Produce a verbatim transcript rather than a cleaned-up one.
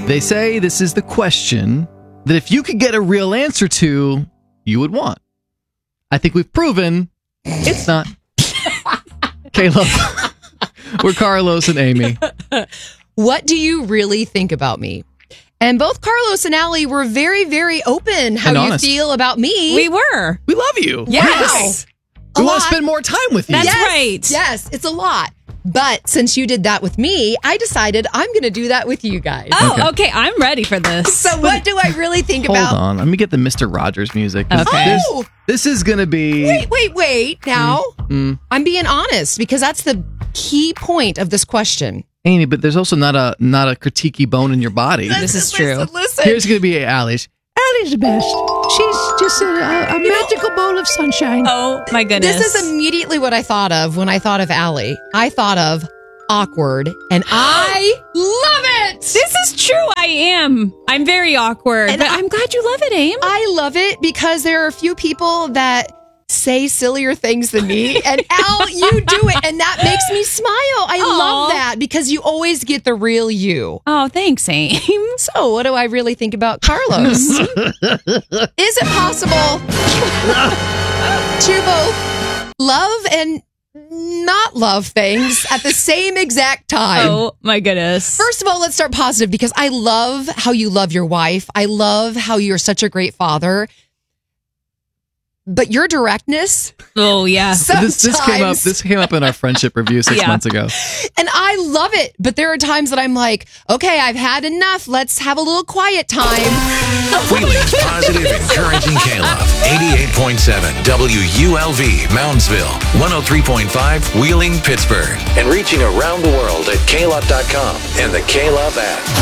They say this is the question that if you could get a real answer to, you would want. I think we've proven it's not. Caleb, we're Carlos and Amy. What do you really think about me? And both Carlos and Allie were very, very open how And you honest. feel about me. We were. We love you. Yes. We A want lot. to spend more time with you. That's Yes, right. Yes, it's a lot. But since you did that with me, I decided I'm going to do that with you guys. Oh, Okay. okay. I'm ready for this. So what do I really think Hold about? on. Let me get the Mister Rogers music. This- Okay. This, Oh! this is going to be... Wait, wait, wait. Now, Mm. I'm being honest because that's the key point of this question. Amy, but there's also not a not a critiquey bone in your body. This is true. Listen, listen. Here's going to be Allie's. Allie's the best. She's just a, a magical bowl of sunshine. Oh, my goodness. This is immediately what I thought of when I thought of Allie. I thought of awkward, and I love it. This is true. I am. I'm very awkward, And but I- I'm glad you love it, Aim. I love it because there are a few people that say sillier things than me, and Al, you do it, and that makes me smile. I Aw. love that because you always get the real you. Oh, thanks, Aim. So, what do I really think about Carlos? Is it possible to both love and not love things at the same exact time? Oh, my goodness. First of all, let's start positive because I love how you love your wife. I love how you're such a great father. But your directness, Oh, yeah. This, this came up. sometimes- This came up in our friendship review six Yeah. months ago. and I love it. But there are times that I'm like, okay, I've had enough. Let's have a little quiet time. Wheeling's positive, encouraging K-Love. eighty-eight point seven W U L V, Moundsville. one oh three point five, Wheeling, Pittsburgh. And reaching around the world at K Love dot com and the K-Love app.